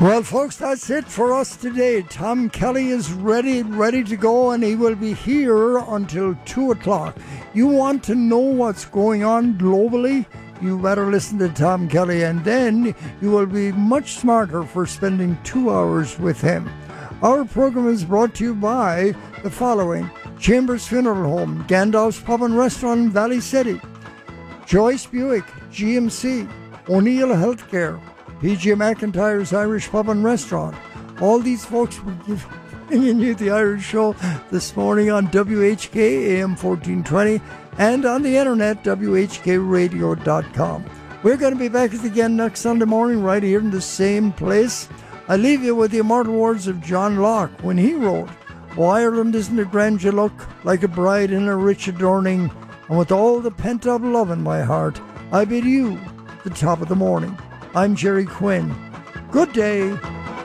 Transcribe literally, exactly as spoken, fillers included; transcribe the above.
Well, folks, that's it for us today. Tom Kelly is ready, ready to go, and he will be here until two o'clock. You want to know what's going on globally? You better listen to Tom Kelly, and then you will be much smarter for spending two hours with him. Our program is brought to you by the following: Chambers Funeral Home, Gandalf's Pub and Restaurant in Valley City, Joyce Buick, G M C, O'Neill Healthcare, P J McIntyre's Irish Pub and Restaurant. All these folks were bringing you the Irish Show this morning on W H K A M fourteen twenty and on the internet, W H K radio dot com. We're going to be back again next Sunday morning right here in the same place. I leave you with the immortal words of John Locke when he wrote, "Oh, Ireland isn't a grand you look, like a bride in a rich adorning, and with all the pent-up love in my heart, I bid you the top of the morning." I'm Jerry Quinn. Good day.